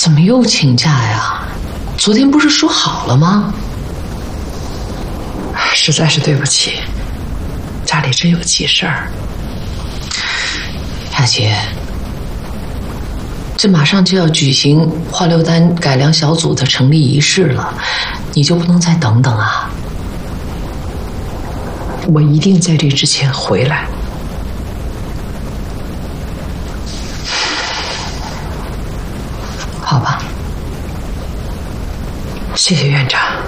怎么又请假呀？昨天不是说好了吗？ 实在是对不起，家里真有急事儿。 雅姐，这马上就要举行化硫丹改良小组的成立仪式了，你就不能再等等啊？ 我一定在这之前回来。 好吧， 谢谢院长。